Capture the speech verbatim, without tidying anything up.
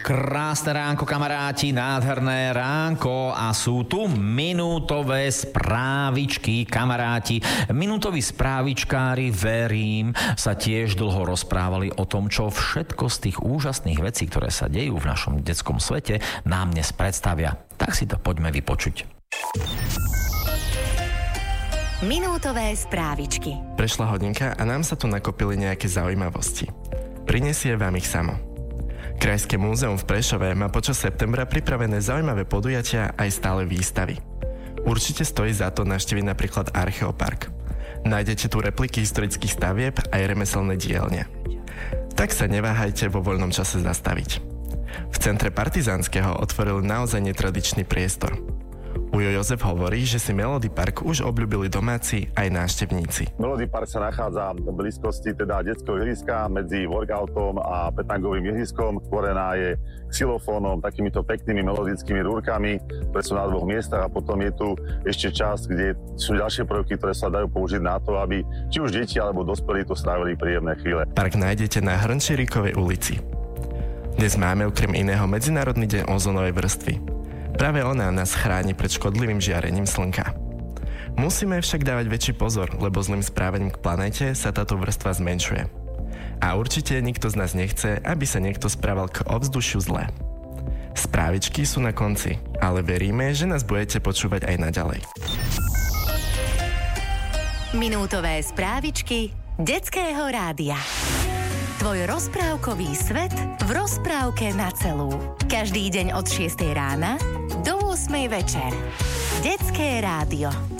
Krásne ránko, kamaráti, nádherné ránko a sú tu minútové správičky, kamaráti. Minútoví správičkári, verím, sa tiež dlho rozprávali o tom, čo všetko z tých úžasných vecí, ktoré sa dejú v našom detskom svete, nám dnes predstavia. Tak si to poďme vypočuť. Minútové správičky. Prešla hodinka a nám sa tu nakopili nejaké zaujímavosti. Prinesie vám ich samo. Krajské múzeum v Prešove má počas septembra pripravené zaujímavé podujatia aj stále výstavy. Určite stojí za to navštíviť napríklad Archeopark. Nájdete tu repliky historických stavieb aj remeselné dielne. Tak sa neváhajte vo voľnom čase zastaviť. V centre Partizánskeho otvorili naozaj netradičný priestor. Ujo Jozef hovorí, že si Melody Park už obľúbili domáci aj návštevníci. Melody Park sa nachádza v blízkosti teda detského ihriska medzi workoutom a petangovým ihriskom. Tvorená je xylofónom, takýmito peknými melodickými rúrkami, ktoré sú na dvoch miestach a potom je tu ešte časť, kde sú ďalšie prvky, ktoré sa dajú použiť na to, aby či už deti alebo dospelí tu strávili príjemné chvíle. Park nájdete na Hrnčírikovej ulici. Dnes máme okrem iného Medzinárodný deň ozónovej vrstvy. Práve ona nás chráni pred škodlivým žiarením slnka. Musíme však dávať väčší pozor, lebo zlým správaním k planéte sa táto vrstva zmenšuje. A určite nikto z nás nechce, aby sa niekto správal k ovzdušiu zle. Správičky sú na konci, ale veríme, že nás budete počúvať aj naďalej. Minútové správičky detského rádia. Tvoj rozprávkový svet v rozprávke na celú. Každý deň od šiestej rána do ôsmej večer. Detské rádio.